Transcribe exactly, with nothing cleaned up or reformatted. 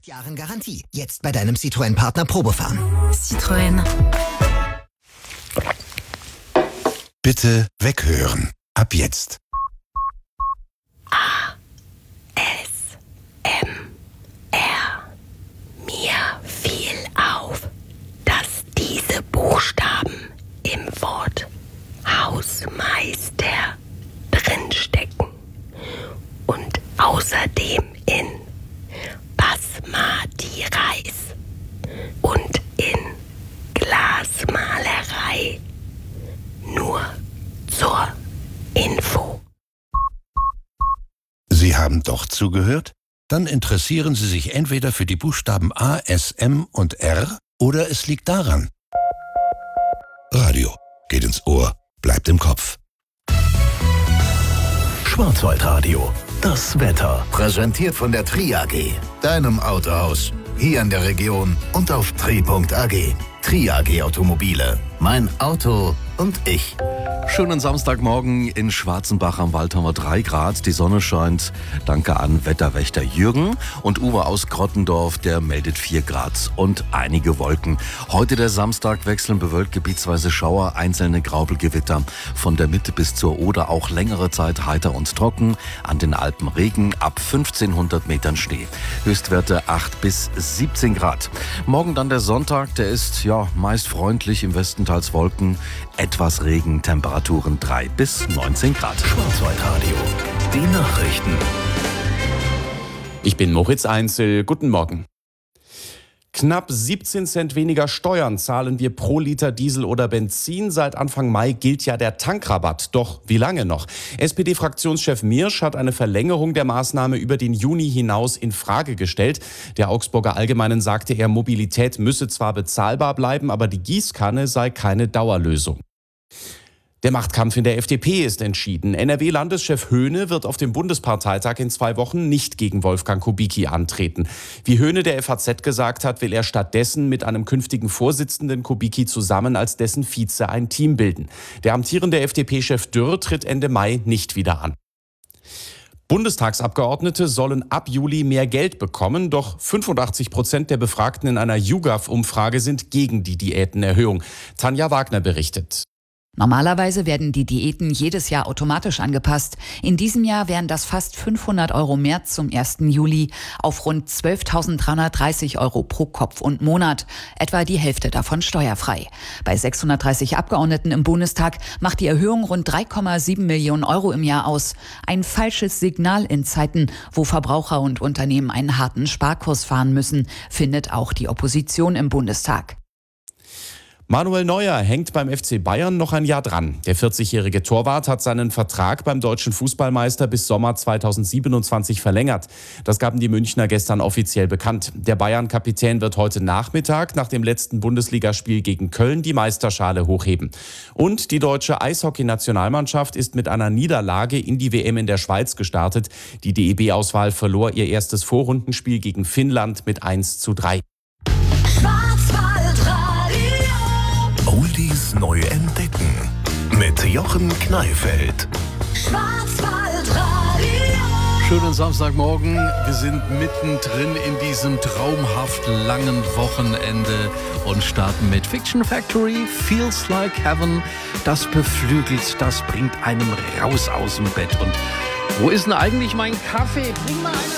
acht Jahren Garantie. Jetzt bei deinem Citroën-Partner Probefahren. Citroën. Bitte weghören. Ab jetzt. A. S. M. R. Mir fiel auf, dass diese Buchstaben im Wort Hausmeister drinstecken und außerdem in Basmati Reis und in Glasmalerei. Nur zur Info. Sie haben doch zugehört? Dann interessieren Sie sich entweder für die Buchstaben A, S, M und R oder es liegt daran. Radio geht ins Ohr, bleibt im Kopf. Schwarzwaldradio, das Wetter. Präsentiert von der Tri A G, deinem Autohaus. Hier in der Region und auf tri punkt a g. Tri A G Automobile. Mein Auto und ich. Schönen Samstagmorgen in Schwarzenbach am Wald haben wir drei Grad. Die Sonne scheint. Danke an Wetterwächter Jürgen. Und Uwe aus Grottendorf, der meldet vier Grad und einige Wolken. Heute der Samstag wechseln bewölkt, gebietsweise Schauer, einzelne Graupelgewitter. Von der Mitte bis zur Oder auch längere Zeit heiter und trocken. An den Alpen Regen, ab fünfzehnhundert Metern Schnee. Höchstwerte acht bis siebzehn Grad. Morgen dann der Sonntag, der ist ja meist freundlich, im Westen teils Wolken, etwas Regen, Temperaturen drei bis neunzehn Grad. Schwarzwaldradio, die Nachrichten. Ich bin Moritz Einzel. Guten Morgen. Knapp siebzehn Cent weniger Steuern zahlen wir pro Liter Diesel oder Benzin. Seit Anfang Mai gilt ja der Tankrabatt. Doch wie lange noch? S P D-Fraktionschef Miersch hat eine Verlängerung der Maßnahme über den Juni hinaus in Frage gestellt. Der Augsburger Allgemeinen sagte er, Mobilität müsse zwar bezahlbar bleiben, aber die Gießkanne sei keine Dauerlösung. Der Machtkampf in der F D P ist entschieden. N R W-Landeschef Höhne wird auf dem Bundesparteitag in zwei Wochen nicht gegen Wolfgang Kubicki antreten. Wie Höhne der F A Z gesagt hat, will er stattdessen mit einem künftigen Vorsitzenden Kubicki zusammen als dessen Vize ein Team bilden. Der amtierende F D P-Chef Dürr tritt Ende Mai nicht wieder an. Bundestagsabgeordnete sollen ab Juli mehr Geld bekommen, doch fünfundachtzig Prozent der Befragten in einer YouGov-Umfrage sind gegen die Diätenerhöhung. Tanja Wagner berichtet. Normalerweise werden die Diäten jedes Jahr automatisch angepasst. In diesem Jahr wären das fast fünfhundert Euro mehr zum ersten Juli auf rund zwölftausenddreihundertdreißig Euro pro Kopf und Monat. Etwa die Hälfte davon steuerfrei. Bei sechshundertdreißig Abgeordneten im Bundestag macht die Erhöhung rund drei Komma sieben Millionen Euro im Jahr aus. Ein falsches Signal in Zeiten, wo Verbraucher und Unternehmen einen harten Sparkurs fahren müssen, findet auch die Opposition im Bundestag. Manuel Neuer hängt beim F C Bayern noch ein Jahr dran. Der vierzigjährige Torwart hat seinen Vertrag beim deutschen Fußballmeister bis Sommer zweitausendsiebenundzwanzig verlängert. Das gaben die Münchner gestern offiziell bekannt. Der Bayern-Kapitän wird heute Nachmittag nach dem letzten Bundesligaspiel gegen Köln die Meisterschale hochheben. Und die deutsche Eishockey-Nationalmannschaft ist mit einer Niederlage in die W M in der Schweiz gestartet. Die D E B-Auswahl verlor ihr erstes Vorrundenspiel gegen Finnland mit eins zu drei. Oldies neu entdecken mit Jochen Kneifeld. Schönen Samstagmorgen. Wir sind mittendrin in diesem traumhaft langen Wochenende und starten mit Fiction Factory, Feels Like Heaven. Das beflügelt, das bringt einen raus aus dem Bett. Und wo ist denn eigentlich mein Kaffee? Bring mal einen.